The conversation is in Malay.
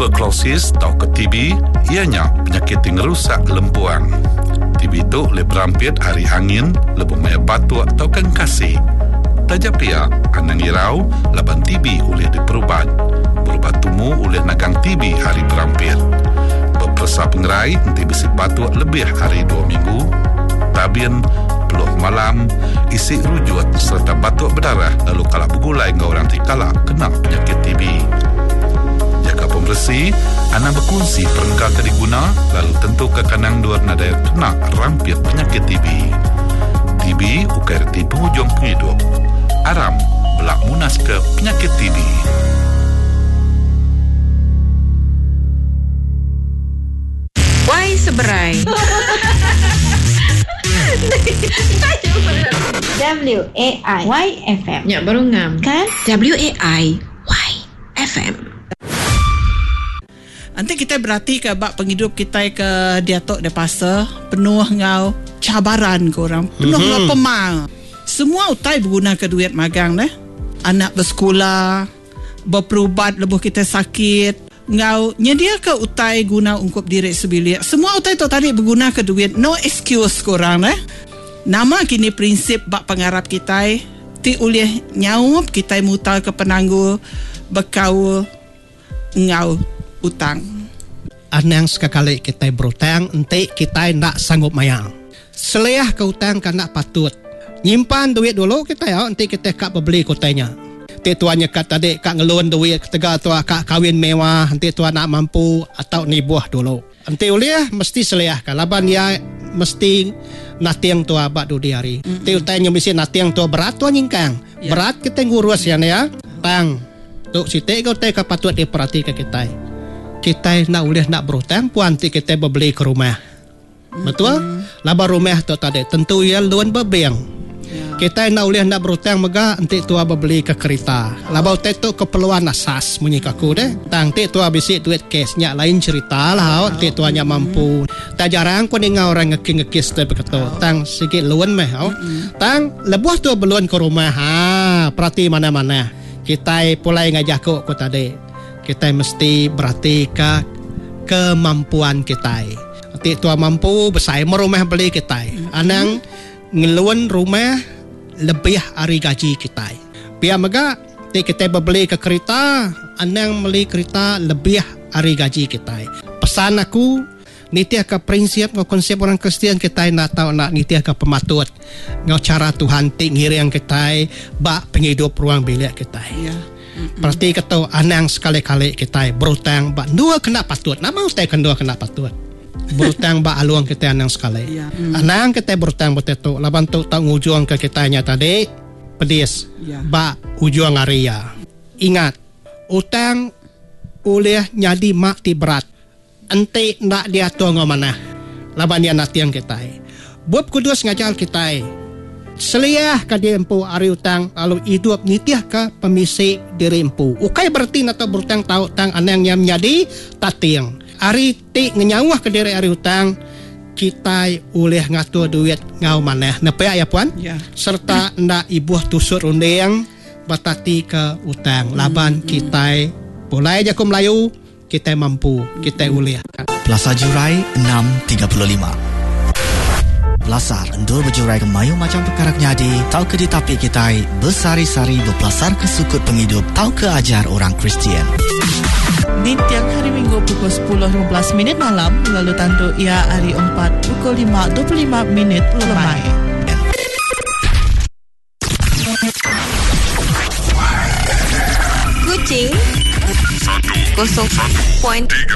Tuberkulosis atau ke TB ianya penyakit yang merusak lempuang. TB itu boleh berampit hari angin, lebih banyak batuk atau kengkasih. Tajap pia, anang irau, laban TB boleh diperubat. Berubat tumu boleh nagang TB hari berampit. Berperasa pengerai, nanti besi batuk lebih hari 2 minggu. Tabin, peluh malam, isi rujut serta batuk berdarah lalu kalak bergulai dengan orang tikala kena penyakit TB. Jaga pembersih, anda berkongsi perengkal ke diguna, lalu tentu ke kanang dua nada kena rampit penyakit TB. TB bukan erti penghujung penghidup. Aram belak munas ke penyakit TB. Why seberai? WAI YFM. Ya, baru ngam. Kan? WAI YFM. Nanti kita berarti ke bak penghidup kita ke diatok de pasar penuh ngau cabaran ke orang, penuh ngau pemal. Semua utai berguna ke duit magang deh. Anak bersekolah, berperubat lebuh kita sakit. Ngau nyedia ke utai guna ungkup diri sebilik. Semua utai tu tadi berguna ke duit. No excuse korang deh. Nama kini prinsip bak pengarap kita ti ulih nyaup kita mutal ke penangguh berkaul ngau utang. Anang sekali kita berutang, nanti kita nak sanggup mayang. Seleah ke utang kan nak patut. Nyimpan duit dulu kita ya, nanti kita kak beli kotanya. Nanti tuannya kat tadi kak ngelun duit, ketega tua kak kawin mewah, nanti tuan nak mampu atau nibuah dulu. Nanti uliah mesti seleah kan, laban dia mesti natiang tua bak dudi hari. Nanti utangnya mesti natiang tua berat tuan nyingkang. Ya. Berat kita ngurus ya tang. Tuk sitik kau teka patut diperhatikan kita. Kita nak boleh nak berhutang puan ti kita beli ke rumah. Betul? Laba rumah tu tadi tentu ia luan berbiang. Kita nak boleh nak berhutang mega nanti tua beli ke kereta. Laba tu keperluan asas munyi kaku deh. Tang ti tua bisik duit cashnya lain cerita lah. Ti tuanya mampu. Tak jarang kau dengar orang ngekis tu begitu. Tang sikit luan meh. Tang lebuh tu beluan ke rumah. Perhati mana-mana. Kita pulai ngajak kau tadi. Kita mesti berarti ke kemampuan kita. Nanti tua mampu besar merumah beli kita. Anang ngeluan rumah lebih hari gaji kita. Biar mega kita beli ke kereta, anang beli kereta lebih hari gaji kita. Pesan aku nitia ke prinsip ngau konsep orang Kristian kita nak tahu nak nitia ke pematut ngau cara Tuhan tinggi yang kita bak penghidup ruang bilik kita. Ya. Berarti kata anang sekali-kali kita berutang bak dua kena patut. Nama usai kedua kena patut. Berutang bak aluang kita anang sekali. Ya. Anang kita berutang betul. Laban tu tak ngujung ke kitanya tadi pedis. Ya. Bak ujung area. Ingat, utang boleh jadi mati berat. Ente nak dia tu ngau mana. Laban dia nak tiang kita. Buat kudus ngajar kita. Seliah ke dia empu ari utang lalu hidup nitiah ke pemisi diri empu. Ukai berarti atau berutang tahu tang anang yang menjadi tatiang. Ari ti ngenyawah ke diri ari utang kita boleh ngatur duit ngau mana. Napa ya puan? Ya. Serta ndak ibuh tusuk rundeng batati ke utang. Laban kita boleh jago Melayu kita mampu kita boleh. Plaza Jurai 635. Belasar endur berjurai ke mayu macam perkara nyadi. Tahu ke ditapi kita bersari-sari berpelasar ke sukut penghidup. Tahu ke ajar orang Kristian. Di tiang hari Minggu pukul 10.15 malam. Lalu tantu ia hari 4 pukul 5.25 lemai. Kucing 0.3